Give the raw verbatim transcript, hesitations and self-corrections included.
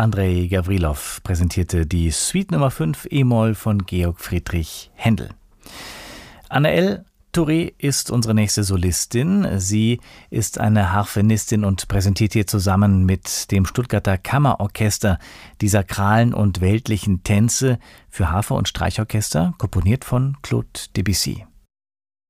Andrei Gavrilov präsentierte die Suite Nummer fünf E-Moll von Georg Friedrich Händel. Anaëlle Touré ist unsere nächste Solistin. Sie ist eine Harfenistin und präsentiert hier zusammen mit dem Stuttgarter Kammerorchester die sakralen und weltlichen Tänze für Harfe und Streichorchester, komponiert von Claude Debussy.